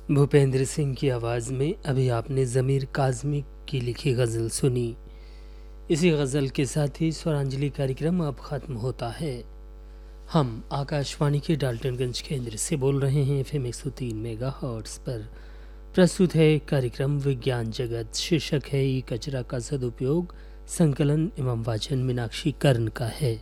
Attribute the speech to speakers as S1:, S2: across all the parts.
S1: भूपेंद्र सिंह की आवाज़ में अभी आपने ज़मीर काज़मी की लिखी गज़ल सुनी। इसी गज़ल के साथ ही स्वरांजलि कार्यक्रम अब ख़त्म होता है। हम आकाशवाणी के डाल्टनगंज केंद्र से बोल रहे हैं FM 103 मेगाहर्ट्ज़ पर। प्रस्तुत है कार्यक्रम विज्ञान जगत। शीर्षक है ई कचरा का सदुपयोग। संकलन एवं वाचन मीनाक्षी कर्ण का है।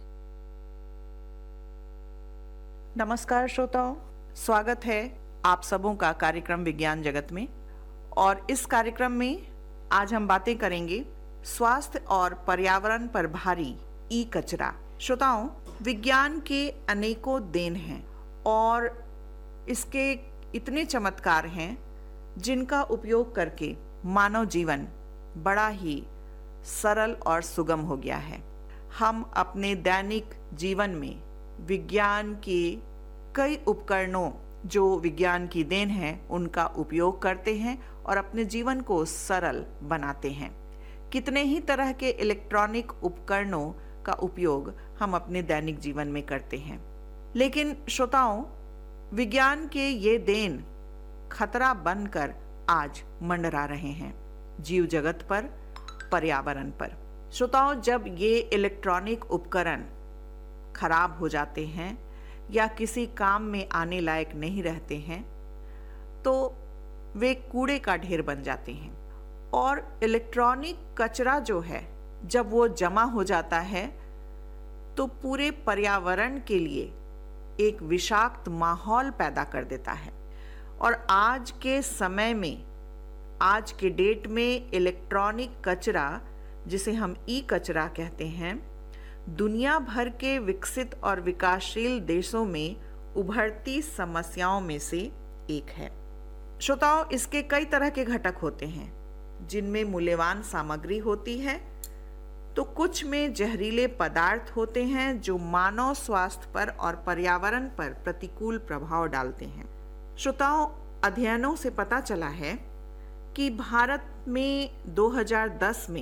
S2: नमस्कार श्रोताओं, स्वागत है आप सबों का कार्यक्रम विज्ञान जगत में। और इस कार्यक्रम में आज हम बातें करेंगे स्वास्थ्य और पर्यावरण पर भारी ई कचरा। श्रोताओं, विज्ञान के अनेकों देन हैं और इसके इतने चमत्कार हैं जिनका उपयोग करके मानव जीवन बड़ा ही सरल और सुगम हो गया है। हम अपने दैनिक जीवन में विज्ञान के कई उपकरणों जो विज्ञान की देन है उनका उपयोग करते हैं और अपने जीवन को सरल बनाते हैं। कितने ही तरह के इलेक्ट्रॉनिक उपकरणों का उपयोग हम अपने दैनिक जीवन में करते हैं, लेकिन श्रोताओं, विज्ञान के ये देन खतरा बनकर आज मंडरा रहे हैं जीव जगत पर, पर्यावरण पर। श्रोताओं, जब ये इलेक्ट्रॉनिक उपकरण खराब हो जाते हैं या किसी काम में आने लायक नहीं रहते हैं तो वे कूड़े का ढेर बन जाते हैं। और इलेक्ट्रॉनिक कचरा जो है, जब वो जमा हो जाता है तो पूरे पर्यावरण के लिए एक विषाक्त माहौल पैदा कर देता है। और आज के समय में, आज के डेट में इलेक्ट्रॉनिक कचरा, जिसे हम ई कचरा कहते हैं, दुनिया भर के विकसित और विकासशील देशों में उभरती समस्याओं में से एक है। श्रोताओं, इसके कई तरह के घटक होते हैं जिनमें मूल्यवान सामग्री होती है, तो कुछ में जहरीले पदार्थ होते हैं जो मानव स्वास्थ्य पर और पर्यावरण पर प्रतिकूल प्रभाव डालते हैं। श्रोताओं, अध्ययनों से पता चला है कि भारत में 2010 में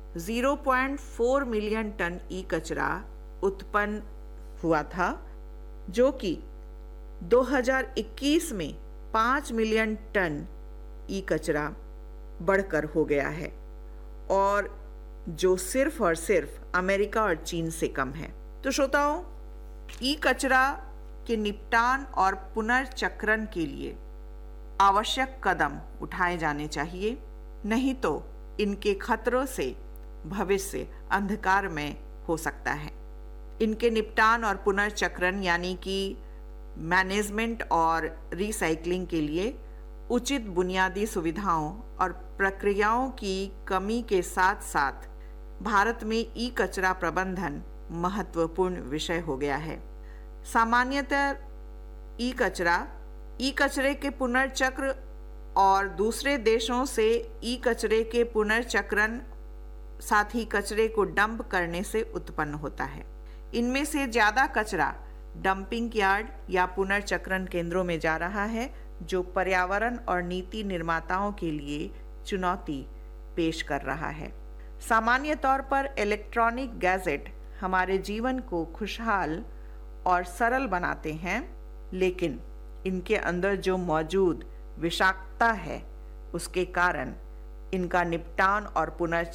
S2: 0.4 मिलियन टन ई कचरा उत्पन्न हुआ था, जो कि 2021 में 5 मिलियन टन ई कचरा बढ़कर हो गया है, और जो सिर्फ और सिर्फ अमेरिका और चीन से कम है। तो श्रोताओं, ई कचरा के निपटान और पुनर्चक्रण के लिए आवश्यक कदम उठाए जाने चाहिए, नहीं तो इनके खतरों से भविष्य अंधकार में हो सकता है। इनके निपटान और पुनर्चक्रण यानी कि मैनेजमेंट और रिसाइकलिंग के लिए उचित बुनियादी सुविधाओं और प्रक्रियाओं की कमी के साथ साथ भारत में ई कचरा प्रबंधन महत्वपूर्ण विषय हो गया है। सामान्यतः ई कचरे के पुनर्चक्र और दूसरे देशों से ई कचरे के पुनर्चक्रण, साथ ही कचरे को डंप करने से उत्पन्न होता है। इनमें से ज़्यादा कचरा डंपिंग यार्ड या पुनर्चक्रण केंद्रों में जा रहा है, जो पर्यावरण और नीति निर्माताओं के लिए चुनौती पेश कर रहा है। सामान्य तौर पर इलेक्ट्रॉनिक गैजेट हमारे जीवन को खुशहाल और सरल बनाते हैं, लेकिन इनके अंदर जो मौजूद विषाक्तता है उसके कारण इनका निपटान और पुनर्चक्रण